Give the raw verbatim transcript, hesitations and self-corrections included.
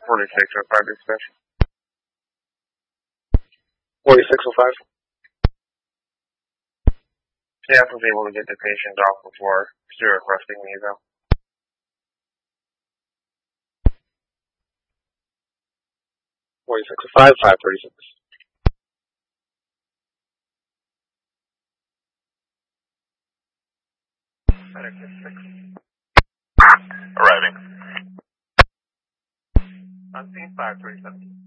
forty-six oh five dispatch. forty-six oh five. Staff was able to get the patient off before still requesting the eval. forty-six oh five, five thirty-six. Arriving. On scene five thirty-seven.